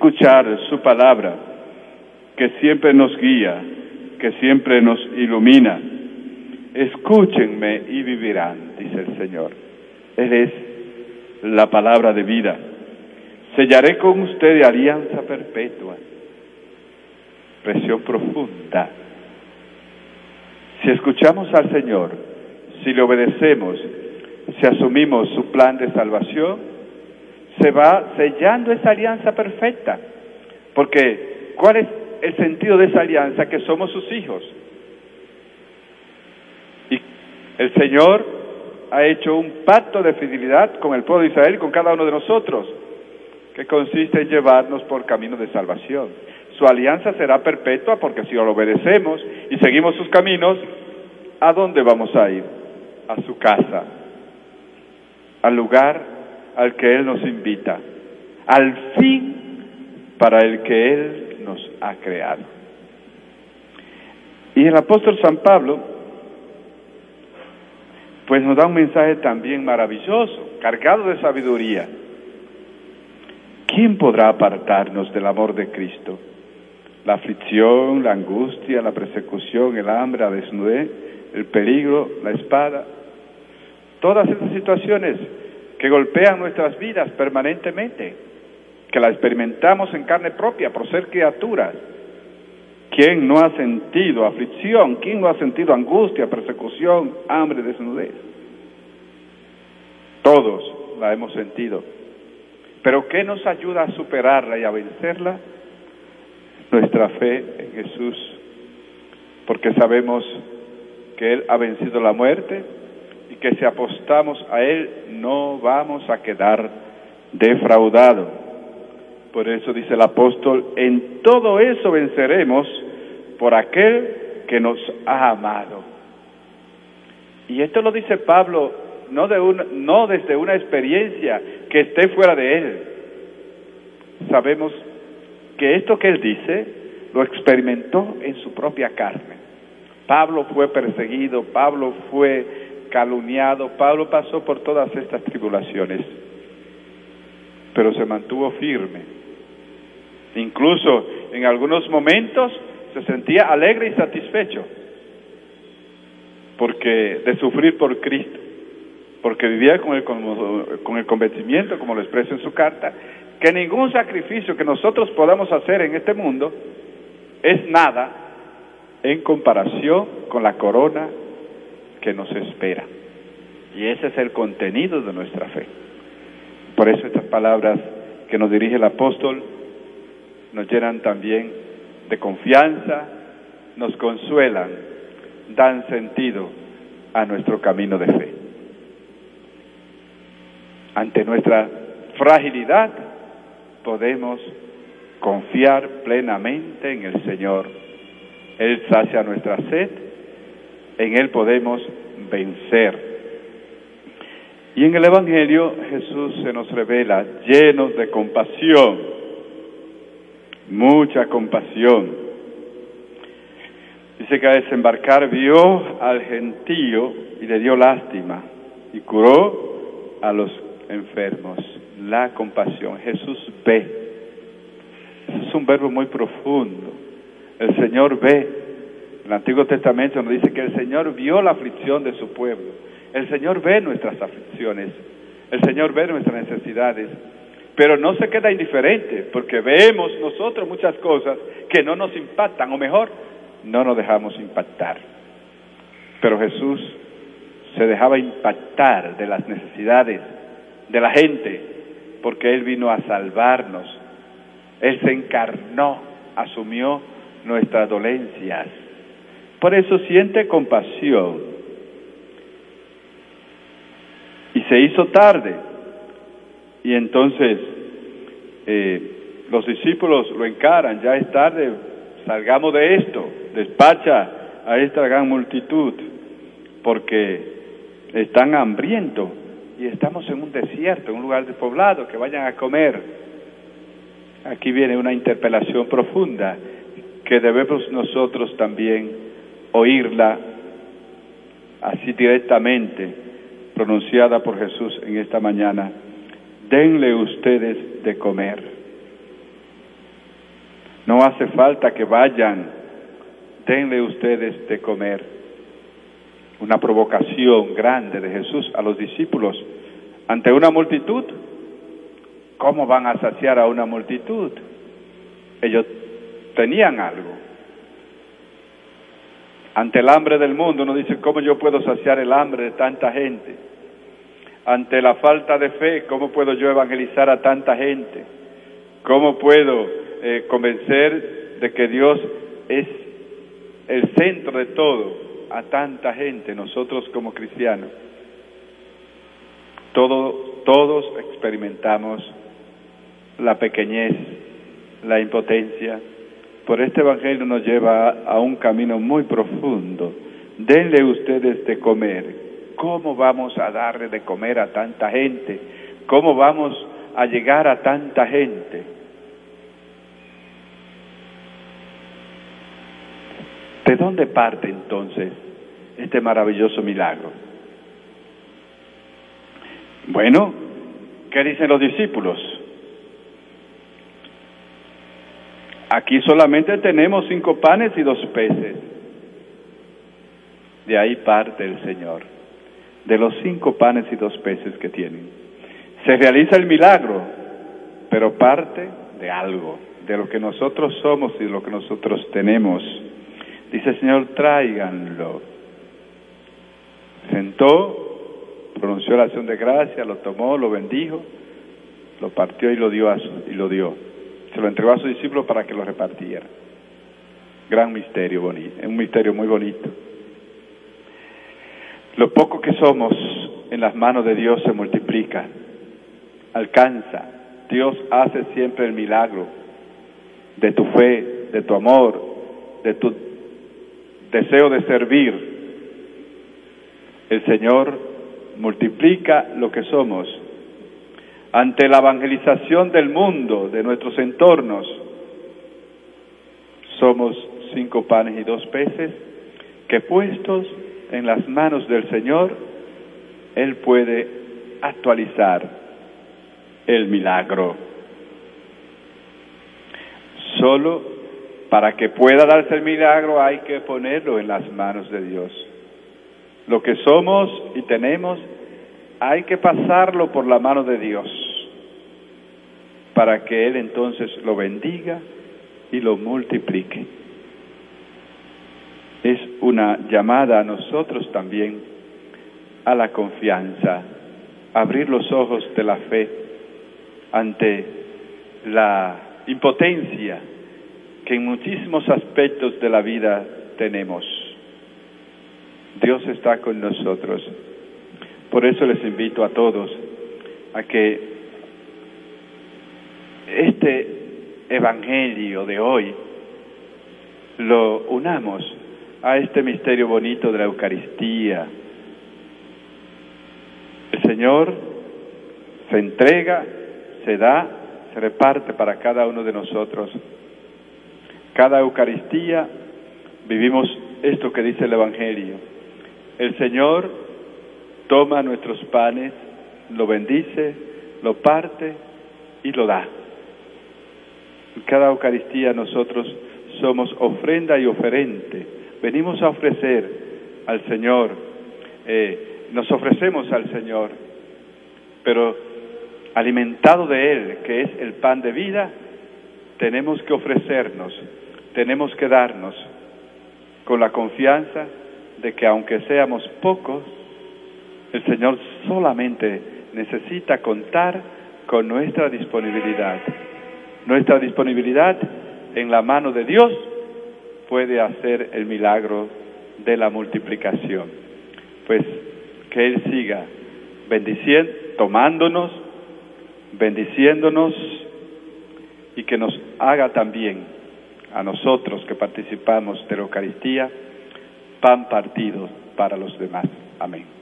escuchar su palabra, que siempre nos guía, que siempre nos ilumina. Escúchenme y vivirán, dice el Señor. Él es la palabra de vida. Sellaré con ustedes alianza perpetua. Presión profunda. Si escuchamos al Señor, si le obedecemos, si asumimos su plan de salvación, se va sellando esa alianza perfecta. Porque, ¿cuál es el sentido de esa alianza? Que somos sus hijos. Y el Señor ha hecho un pacto de fidelidad con el pueblo de Israel y con cada uno de nosotros, que consiste en llevarnos por camino de salvación. Su alianza será perpetua porque si lo obedecemos y seguimos sus caminos, ¿a dónde vamos a ir? A su casa, al lugar al que Él nos invita, al fin para el que Él nos ha creado. Y el apóstol San Pablo, pues nos da un mensaje también maravilloso, cargado de sabiduría. ¿Quién podrá apartarnos del amor de Cristo? La aflicción, la angustia, la persecución, el hambre, la desnudez, el peligro, la espada. Todas esas situaciones que golpean nuestras vidas permanentemente, que las experimentamos en carne propia por ser criaturas. ¿Quién no ha sentido aflicción? ¿Quién no ha sentido angustia, persecución, hambre, desnudez? Todos la hemos sentido. ¿Pero qué nos ayuda a superarla y a vencerla? Nuestra fe en Jesús, porque sabemos que Él ha vencido la muerte y que si apostamos a Él no vamos a quedar defraudados. Por eso dice el apóstol, en todo eso venceremos por aquel que nos ha amado. Y esto lo dice Pablo no desde una experiencia que esté fuera de él. Sabemos que esto que él dice lo experimentó en su propia carne. Pablo fue perseguido, Pablo fue calumniado, Pablo pasó por todas estas tribulaciones, pero se mantuvo firme. Incluso en algunos momentos se sentía alegre y satisfecho de sufrir por Cristo, porque vivía con el convencimiento, como lo expresa en su carta, que ningún sacrificio que nosotros podamos hacer en este mundo es nada en comparación con la corona que nos espera. Y ese es el contenido de nuestra fe. Por eso estas palabras que nos dirige el apóstol nos llenan también de confianza, nos consuelan, dan sentido a nuestro camino de fe. Ante nuestra fragilidad podemos confiar plenamente en el Señor. Él sacia nuestra sed, en Él podemos vencer. Y en el Evangelio Jesús se nos revela lleno de compasión, mucha compasión. Dice que al desembarcar vio al gentío y le dio lástima y curó a los enfermos. La compasión. Jesús ve. Eso es un verbo muy profundo. El Señor ve. En el Antiguo Testamento nos dice que el Señor vio la aflicción de su pueblo. El Señor ve nuestras aflicciones. El Señor ve nuestras necesidades. Pero no se queda indiferente, porque vemos nosotros muchas cosas que no nos impactan, o mejor, no nos dejamos impactar. Pero Jesús se dejaba impactar de las necesidades de la gente, porque Él vino a salvarnos. Él se encarnó, asumió nuestras dolencias. Por eso siente compasión. Y se hizo tarde. Y entonces los discípulos lo encaran, ya es tarde, salgamos de esto, despacha a esta gran multitud, porque están hambrientos y estamos en un desierto, en un lugar despoblado, que vayan a comer. Aquí viene una interpelación profunda que debemos nosotros también oírla así directamente, pronunciada por Jesús en esta mañana. Denle ustedes de comer. No hace falta que vayan, denle ustedes de comer. Una provocación grande de Jesús a los discípulos ante una multitud. ¿Cómo van a saciar a una multitud? Ellos tenían algo. Ante el hambre del mundo, uno dice, ¿cómo yo puedo saciar el hambre de tanta gente? Ante la falta de fe, ¿cómo puedo yo evangelizar a tanta gente? ¿Cómo puedo convencer de que Dios es el centro de todo a tanta gente, nosotros como cristianos? Todos experimentamos la pequeñez, la impotencia. Por este evangelio nos lleva a un camino muy profundo. Denle ustedes de comer. ¿Cómo vamos a darle de comer a tanta gente? ¿Cómo vamos a llegar a tanta gente? ¿De dónde parte entonces este maravilloso milagro? Bueno, ¿qué dicen los discípulos? Aquí solamente tenemos 5 panes y 2 peces. De ahí parte el Señor, de los 5 panes y 2 peces que tienen. Se realiza el milagro, pero parte de algo, de lo que nosotros somos y de lo que nosotros tenemos. Dice el Señor, tráiganlo. Sentó, pronunció la acción de gracia, lo tomó, lo bendijo, lo partió y lo dio. Se lo entregó a sus discípulos para que lo repartieran. Gran misterio bonito, es un misterio muy bonito. Lo poco que somos en las manos de Dios se multiplica, alcanza. Dios hace siempre el milagro de tu fe, de tu amor, de tu deseo de servir. El Señor multiplica lo que somos. Ante la evangelización del mundo, de nuestros entornos, somos 5 panes y 2 peces que puestos en las manos del Señor, Él puede actualizar el milagro. Solo para que pueda darse el milagro hay que ponerlo en las manos de Dios. Lo que somos y tenemos hay que pasarlo por la mano de Dios para que Él entonces lo bendiga y lo multiplique. Es una llamada a nosotros también a la confianza, abrir los ojos de la fe ante la impotencia que en muchísimos aspectos de la vida tenemos. Dios está con nosotros. Por eso les invito a todos a que este evangelio de hoy lo unamos a este misterio bonito de la Eucaristía. El Señor se entrega, se da, se reparte para cada uno de nosotros. Cada Eucaristía vivimos esto que dice el Evangelio. El Señor toma nuestros panes, lo bendice, lo parte y lo da. En cada Eucaristía nosotros somos ofrenda y oferente. Venimos a ofrecer al Señor, nos ofrecemos al Señor, pero alimentado de Él, que es el pan de vida, tenemos que ofrecernos, tenemos que darnos con la confianza de que aunque seamos pocos, el Señor solamente necesita contar con nuestra disponibilidad. Nuestra disponibilidad en la mano de Dios puede hacer el milagro de la multiplicación. Pues que Él siga tomándonos, bendiciéndonos y que nos haga también a nosotros que participamos de la Eucaristía pan partido para los demás. Amén.